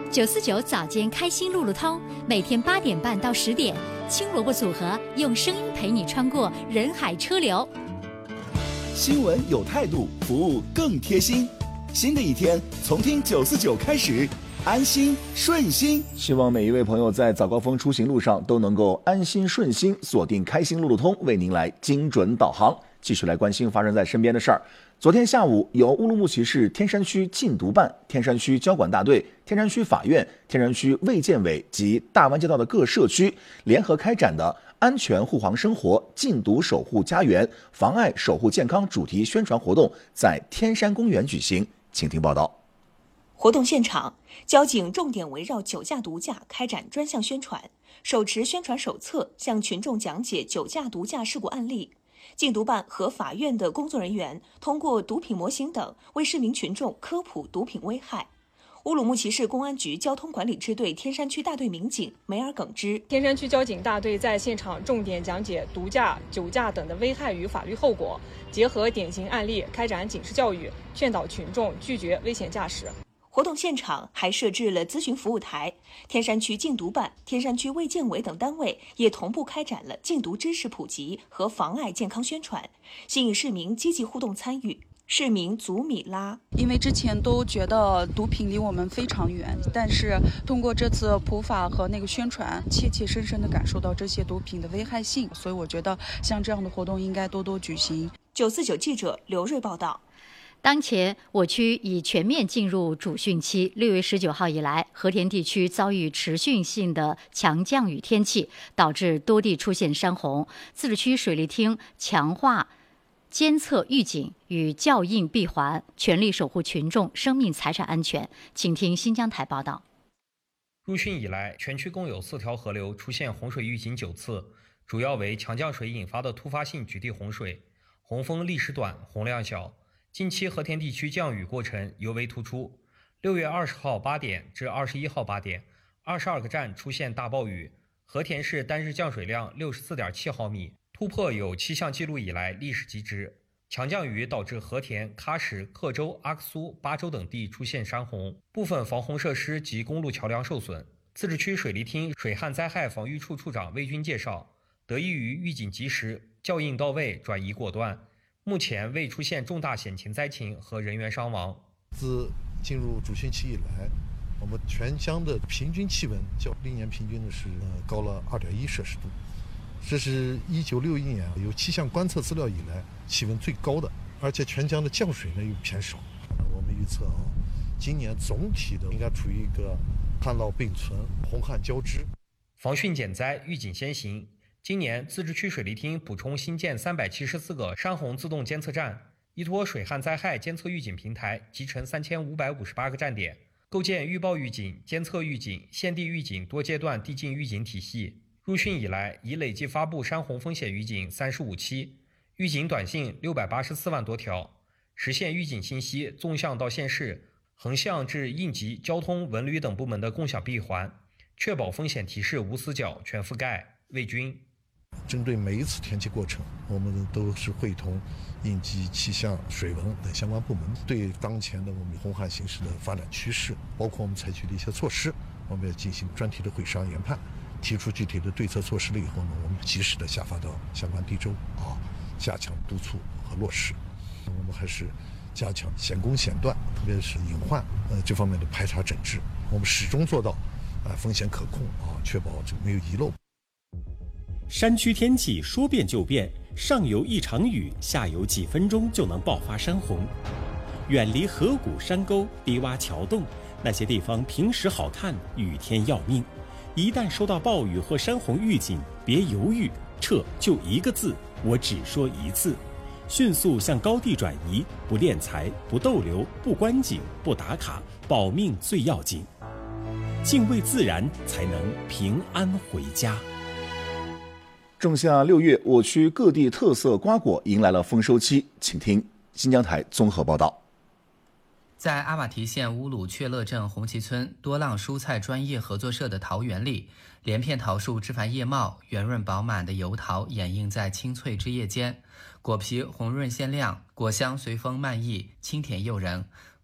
949早间开心路路通，每天8点半到10点，青萝卜组合用声音陪你穿过人海车流。 新闻有态度，服务更贴心。新的一天，从听949开始，安心顺心。 希望每一位朋友在早高峰出行路上都能够安心顺心，锁定开心路路通，为您来精准导航。继续来关心发生在身边的事儿。昨天下午，由乌鲁木齐市天山区禁毒办、天山区交管大队、天山区法院、天山区卫健委及大湾街道的各社区联合开展的安全护航生活、禁毒守护家园、妨碍守护健康主题宣传活动在天山公园举行。请听报道。 活动现场，交警重点围绕酒驾毒驾开展专项宣传，手持宣传手册向群众讲解酒驾毒驾事故案例。禁毒办和法院的工作人员通过毒品模型等为市民群众科普毒品危害。乌鲁木齐市公安局交通管理支队天山区大队民警梅尔耿之， 天山区交警大队在现场重点讲解毒驾、酒驾等的危害与法律后果，结合典型案例开展警示教育，劝导群众拒绝危险驾驶。 活动现场还设置了咨询服务台，天山区禁毒办、天山区卫健委等单位也同步开展了禁毒知识普及和妨碍健康宣传，吸引市民积极互动参与。市民祖米拉， 因为之前都觉得毒品离我们非常远，但是通过这次普法和那个宣传，切切身身地感受到这些毒品的危害性，所以我觉得像这样的活动应该多多举行。 949记者刘瑞报道。 当前我区已全面进入主汛期，6月19号以来，和田地区遭遇持续性的强降雨天气，导致多地出现山洪。自治区水利厅强化监测预警与校应闭环，全力守护群众生命财产安全。请听新疆台报道。 入汛以来，全区共有4条河流出现洪水预警9次，主要为强降水引发的突发性局地洪水，洪峰历时短，洪量小。近期和田地区降雨过程尤为突出。6月20号8点至21号8点，22个站出现大暴雨，和田市单日降水量64.7毫米，突破有7项记录以来历史极值。强降雨导致和田、喀什、克州、阿克苏、巴州等地出现山洪，部分防洪设施及公路桥梁受损。自治区水利厅水旱灾害防御处处长魏军介绍，得益于预警及时、校应到位、转移果断，目前未出现重大险情灾情和人员伤亡。 自进入主汛期以来，我们全疆的平均气温较历年平均的是高了2.1摄氏度，这是1961年有7项观测资料以来气温最高的，而且全疆的降水呢又偏少。我们预测今年总体的应该处于一个旱涝并存、洪旱交织。 防汛减灾，预警先行。今年自治区水利厅补充新建374个山洪自动监测站，依托水旱灾害监测预警平台，集成3558个站点，构建预报预警、监测预警、现地预警多阶段递进预警体系。入汛以来，已累计发布山洪风险预警35期，预警短信684万多条，实现预警信息纵向到县市、横向至应急、交通、文旅等部门的共享闭环，确保风险提示无死角、全覆盖。魏军。 针对每一次天气过程，我们都是会同应急、气象、水文等相关部门，对当前的我们洪旱形势的发展趋势，包括我们采取的一些措施，我们要进行专题的会商研判，提出具体的对策措施了以后呢，我们及时的下发到相关地州加强督促和落实。我们还是加强险工险断，特别是隐患这方面的排查整治，我们始终做到风险可控确保这个没有遗漏。 山区天气说变就变，上游一场雨，下游几分钟就能爆发山洪。远离河谷山沟、低洼桥洞，那些地方平时好看，雨天要命。一旦收到暴雨或山洪预警，别犹豫，撤就1个字，我只说1次。迅速向高地转移，不敛财，不逗留，不观景，不打卡，保命最要紧。敬畏自然，才能平安回家。 仲夏6月，我区各地特色瓜果迎来了丰收期，请听新疆台综合报道。 在阿玛提县乌鲁雀勒镇红旗村多浪蔬菜专业合作社的桃园里，连片桃树枝繁叶茂，圆润饱满的油桃掩映在青翠枝叶间，果皮红润鲜亮，果香随风漫溢，清甜诱人。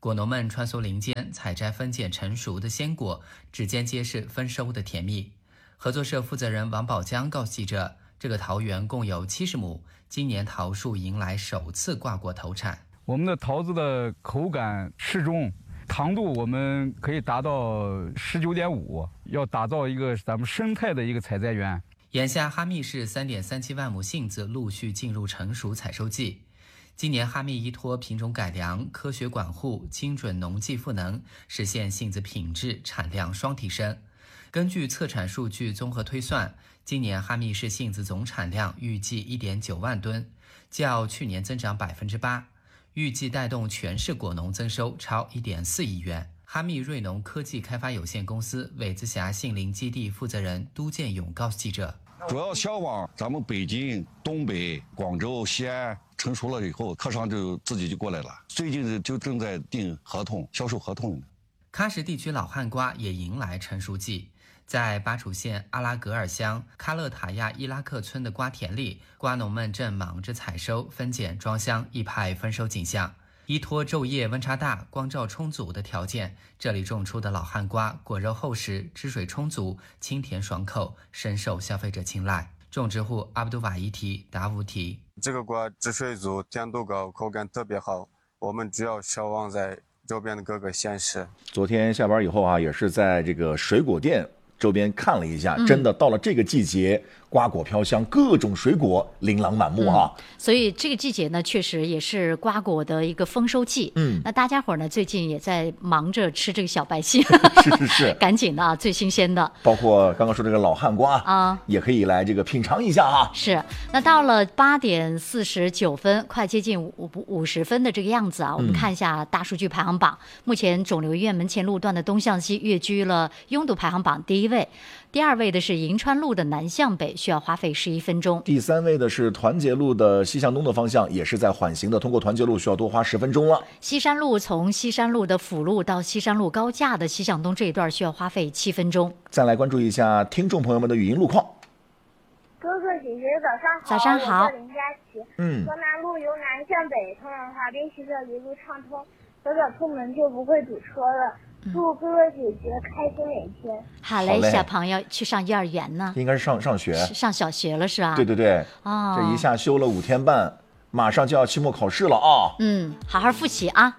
果农们穿梭林间，采摘分拣成熟的鲜果，指尖皆是丰收的甜蜜。合作社负责人王宝江告诉记者，这个桃园共有70亩，今年桃树迎来首次挂果投产。 我们的桃子的口感适中，糖度我们可以达到19.5，要打造一个咱们生态的一个采摘园。 眼下哈密市3.37万亩杏子陆续进入成熟采收季。今年哈密依托品种改良、科学管护、精准农技赋能，实现杏子品质、产量双提升。根据测产数据综合推算，今年哈密市杏子总产量预计1.9万吨，较去年增长8%，预计带动全市果农增收超1.4亿元。哈密瑞农科技开发有限公司苇子峡杏林基地负责人都建勇告诉记者， 主要销往咱们北京、东北、广州、西安，成熟了以后，客商就自己就过来了。最近就正在订合同、销售合同。 喀什地区老旱瓜也迎来成熟季，在巴楚县阿拉格尔乡喀勒塔亚伊拉克村的瓜田里，瓜农们正忙着采收、分拣、装箱，一派丰收景象。依托昼夜温差大、光照充足的条件，这里种出的老旱瓜果肉厚实、汁水充足、清甜爽口，深受消费者青睐。种植户阿卜杜瓦伊提达乌提， 这个瓜汁水足、甜度高、口感特别好，我们主要销往在周边的各个县市。 昨天下班以后啊，也是在这个水果店周边看了一下，真的到了这个季节，瓜果飘香，各种水果琳琅满目啊。 所以这个季节呢，确实也是瓜果的一个丰收季。那大家伙呢，最近也在忙着吃这个小白杏， 是， 赶紧的啊，最新鲜的。 包括刚刚说这个老旱瓜啊， 也可以来这个品尝一下哈。 是，那到了8点49分，快接近50分的这个样子啊，我们看一下大数据排行榜。目前肿瘤医院门前路段的东向西跃居了拥堵排行榜第1位。第2位的是银川路的南向北，需要花费11分钟。 第3位的是团结路的西向东的方向，也是在缓行的，通过团结路需要多花10分钟了。 西山路从西山路的辅路到西山路高架的西向东这一段需要花费7分钟。 再来关注一下听众朋友们的语音路况。 哥哥姐姐早上好， 我叫林佳琪。河南路由南向北通往华滨学校一路畅通，早早出门就不会堵车了。祝哥哥姐姐开心每天。 好嘞，小朋友去上幼儿园呢？ 应该是上学， 上小学了是吧？ 对。哦，这一下休了5天半，马上就要期末考试了啊。 好好复习啊。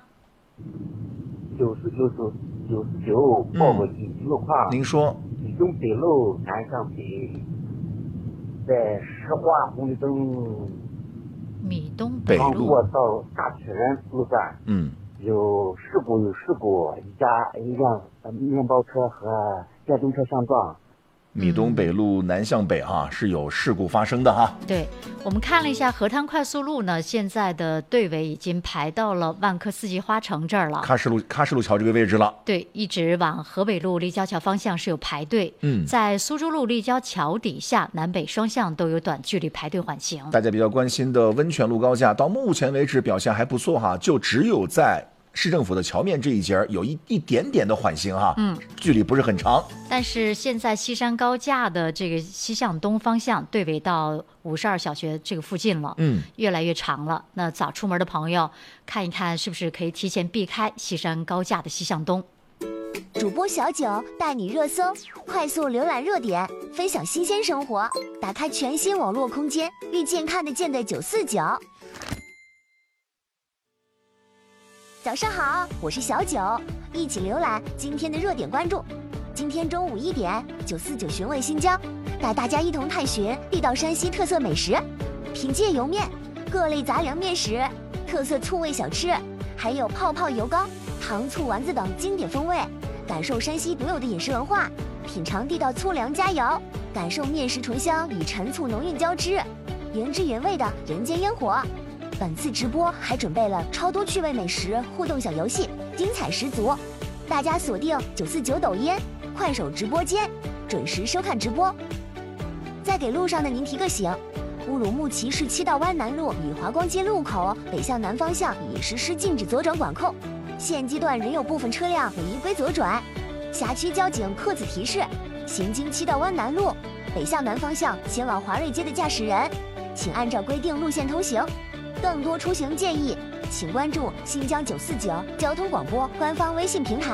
99报个紧急路况。 您说。 米东北路南向北，在石化红绿灯。 米东北路。 过到大铁人路段。有事故，一辆面包车和电动车相撞。 米东北路南向北是有事故发生的哈。 对，我们看了一下河滩快速路呢，现在的队尾已经排到了万科四季花城这儿了， 喀什路桥这个位置了。 对，一直往河北路立交桥方向是有排队。在苏州路立交桥底下，南北双向都有短距离排队缓行。 大家比较关心的温泉路高架，到目前为止表现还不错哈，就只有在市政府的桥面这一节有一点点的缓行哈，距离不是很长。 但是现在西山高架的这个西向东方向队尾到52小学这个附近了，越来越长了。那早出门的朋友看一看，是不是可以提前避开西山高架的西向东？ 主播小九带你热搜，快速浏览热点，分享新鲜生活，打开全新网络空间，遇见看得见的949。早上好，我是小九，一起浏览今天的热点关注。今天中午1点，949寻味新疆，带大家一同探寻地道山西特色美食，品鉴油面、各类杂粮面食、特色醋味小吃，还有泡泡油糕、糖醋丸子等经典风味，感受山西独有的饮食文化，品尝地道粗粮佳肴，感受面食醇香与陈醋浓韵交织，原汁原味的人间烟火。本次直播还准备了超多趣味美食互动小游戏，精彩十足。大家锁定949抖音、快手直播间，准时收看直播。再给路上的您提个醒，乌鲁木齐市7道湾南路与华光街路口北向南方向已实施禁止左转管控，现阶段仍有部分车辆违规左转。辖区交警特此提示，行经7道湾南路北向南方向前往华瑞街的驾驶人，请按照规定路线通行。更多出行建议， 请关注新疆949交通广播官方微信平台。